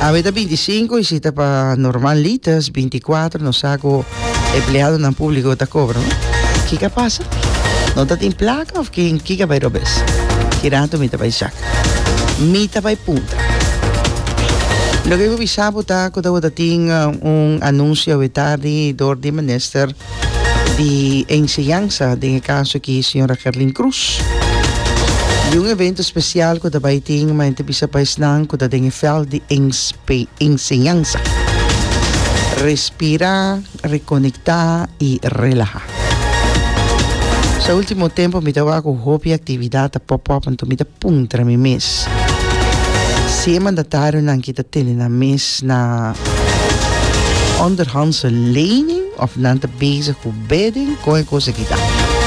Avete 25 e siete per normal litas, 24 non saco empleado nel pubblico da cobra, no? Chi che passa? Non date in placa o chi che vai robes? Tirato mi vai sac. Mi vai punta. Lo che vi saputa quando un annuncio vetari door di minister di enseñanza, nel caso che signora Carlin Cruz. Di un evento speciale che daarbij ting, maar in bisa paisnang que da veld di enseñanza. Respirar, reconectar y relajar. Sa último tempo mi dava con hobby actividad pop-up en mi da puntra mi mes. Si mandatario nan kita tenen na mes na onderhandse lening of nan te bezig met bedding, kon ik cosa kita.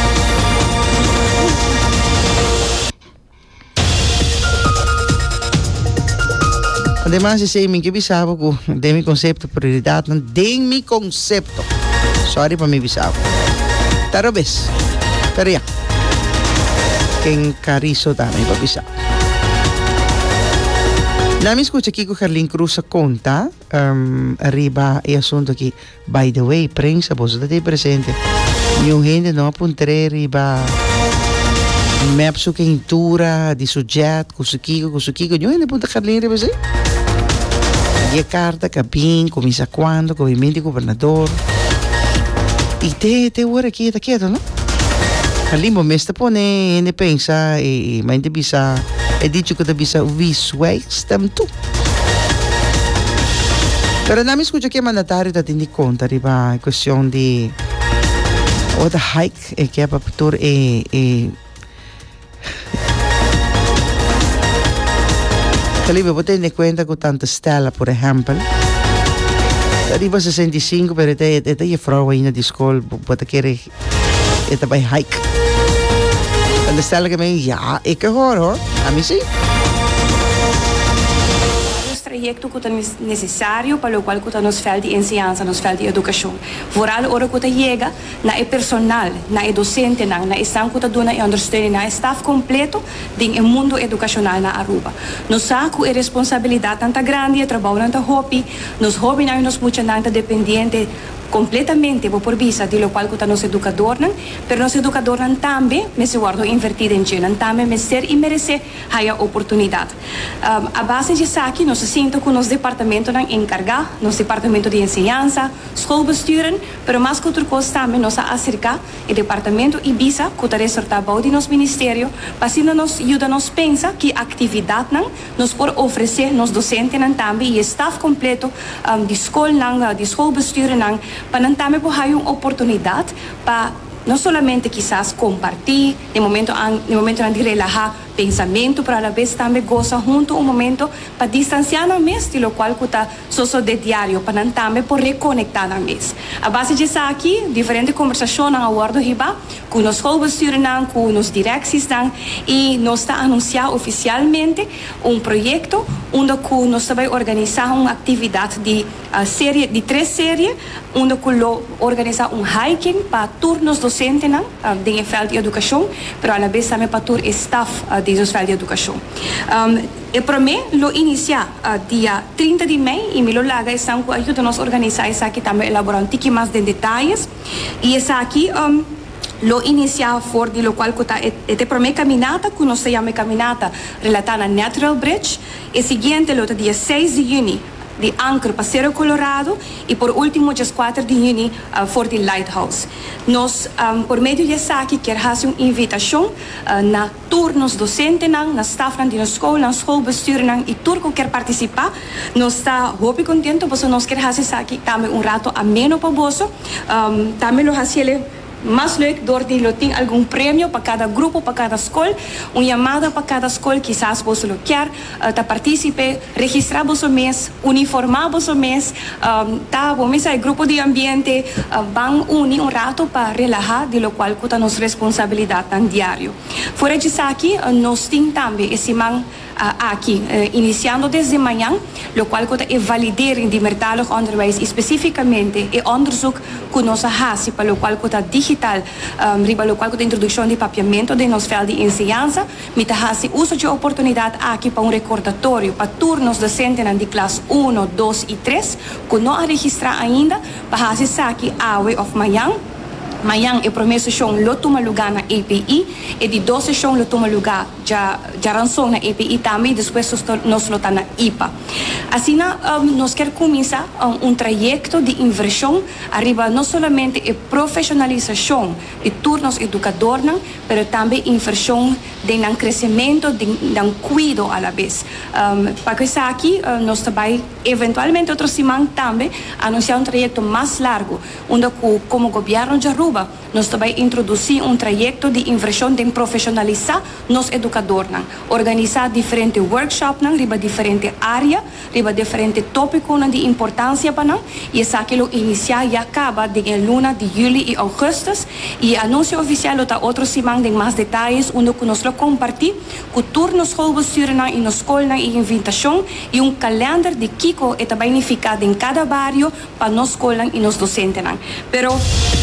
Además, ese mi que bisabo de mi concepto prioridad, de mi concepto. Sorry para mi bisabo. Pero ves, pero ya. Que encarizo también para bisabo. Na mi escucha Kiko Carlin Cruz conta arriba e asunto que, by the way, prensa, vos te presente. New gente não apontere arriba. Me apsu que intura di soggetto, cusukigo, new gente punta Carlin arriba sei. E carta, capim, comincia quando, movimento governador. E te ora aqui, tá quieto, não? Ali momento pone ne pensa e mas de bisa e dice que de bisa visualistam tu. Pero na mi scusa che mandatario da tindi conta riba questione di o da hike e che pa tur e Calibre potete ne cuenta con tanta stella, per esempio. Arriva 65 per te e te vrouw in die school wat keer het bij hike. En dan stel ik me ja, ik hoor. A mí sí. Trajecto que é necessário para o qual que nos falta de ensinança, nos falta de educação. Vooral hora que chega, na é personal, na é docente, na é estão que dona e understanding, na é staff completo do mundo educacional na Aruba. Nos saco é responsabilidade tanta grande, trabalho tanta hobby, nos hobby não nos muito tanta dependente completamente por vista de lo qual que nos educadores, pero nos educadores também me se guardo invertido em gênero, também me ser e merecer a oportunidade. A base de aqui nós sinto que nos departamento não encargar, nos departamento de ensinança, schoolbesturen, pero mais que outra coisa também nos acercar o departamento e visa que o resultado bom de nosso ministério, para assim nos ajuda nos pensa que atividade não nos pode oferecer nos docentes não também e staff completo de escola não, de schoolbesturen não, para não também por uma oportunidade para não somente quizás compartir no momento de relajar pensamento, para a vez também gozar junto momento para distanciar na mês, de lo qual que está só de diário, para não também por reconectar na mês. A base disso aqui, diferentes conversações ao bordo riba, com os schoolbesturen, com os direções, e nós está anunciar oficialmente projeto onde nós vai organizar uma atividade de série de 3 séries, onde organizar hiking para turnos docentes de veld de educação, para a vez também para tur staff de veld de educação. E para mim, lo inicia dia 30 de maio e me lo laga estão com ajuda nos organizar isso aqui também elaborar um pouquinho mais de detalhes e isso aqui lo inicia for di lo qual kota ete para mim caminata que nós chama caminata relatada a Natural Bridge e seguinte lo dia 6 de junho de Anchor para Cerro Colorado e por último dia 4 de junho for the Lighthouse. Nós por meio dessa aqui quer fazer uma invitação na turnos docentes na staff na escola, na schoolbestuur e turco quer participar. Nós está muito contento porque nós quer fazer aqui também rato ameno para você. Também lo fazer mais leuk door die loting algum prêmio para cada grupo, para cada escola, uma chamada para cada escola, quizás você lo quer, participar, registrar você mês, uniformar você mês, tá, vamos aí grupo de ambiente, vão unir rato para relajar, de lo qual que nos responsabilidade tan diário. Fora disso aqui, nós temos também esse man aqui, iniciando desde manhã, lo qual que é validering de meertalig onderwijs, especificamente é onderzoek que nós fazemos, para o qual que é digital, para o qual que é introdução de papiamento de nos veld de enseñanza, me fazemos uso de oportunidade aqui para recordatório para turnos docentes de classe 1, 2 e 3, que não a registrar ainda, para fazer aqui awe of manhã. Manhã é primeira sessão lo toma lugar na EPI e de 2 sessões lo toma lugar já rançou na EPI também, depois nós lo tá na IPA. Assim, nós queremos começar trajeto de inversão arriba não somente a profissionalização de turnos educadores, mas também inversão de crescimento, de cuidado à la vez. Para isso aqui, nós também, eventualmente, outro semana também, anunciar trajeto mais largo, onde como governo de Aruba, nós também introduzir trajeto de inversão de profissionalizar nos educadores, organizar diferentes workshops, riba diferentes áreas, riba diferentes tópicos de importância para nós, e essa que lo iniciar e acaba de luna de julho e agosto, e anúncio oficial está outro semana de mais detalhes, onde nós lo compartir, que turnos besturen e nos escola e invitação, e calendário de Kiko é também unificado em cada barrio para nos escola e nos docentes. Pero